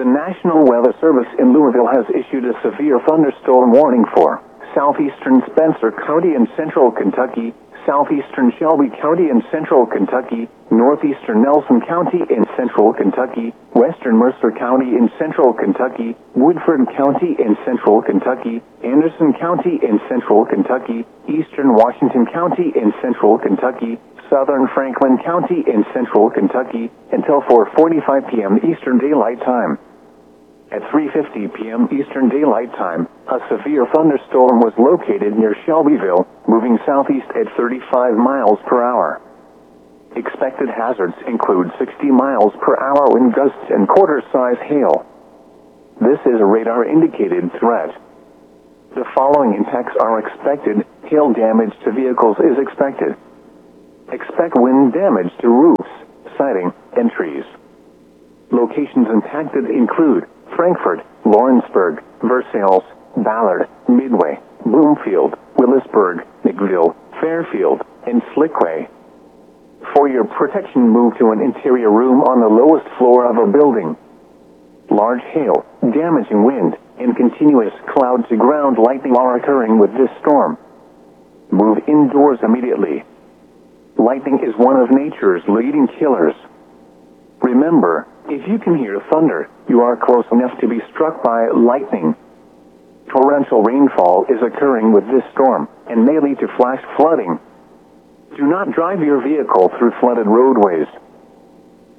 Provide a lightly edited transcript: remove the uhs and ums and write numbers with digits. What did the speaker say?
The National Weather Service in Louisville has issued a severe thunderstorm warning for southeastern Spencer County and central Kentucky, southeastern Shelby County and central Kentucky, northeastern Nelson County in central Kentucky, western Mercer County in central Kentucky, Woodford County in central Kentucky, Anderson County in central Kentucky, eastern Washington County in central Kentucky, southern Franklin County in central Kentucky, until 4:45 p.m. Eastern Daylight Time. At 3:50 p.m. Eastern Daylight Time, a severe thunderstorm was located near Shelbyville, moving southeast at 35 miles per hour. Expected hazards include 60 miles per hour wind gusts and quarter-size hail. This is a radar-indicated threat. The following impacts are expected. Hail damage to vehicles is expected. Expect wind damage to roofs, siding, and trees. Locations impacted include Frankfort, Lawrenceburg, Versailles, Ballard, Midway, Bloomfield, Willisburg, McVille, Fairfield, and Slickway. For your protection, move to an interior room on the lowest floor of a building. Large hail, damaging wind, and continuous cloud-to-ground lightning are occurring with this storm. Move indoors immediately. Lightning is one of nature's leading killers. Remember, if you can hear thunder, you are close enough to be struck by lightning. Torrential rainfall is occurring with this storm and may lead to flash flooding. Do not drive your vehicle through flooded roadways.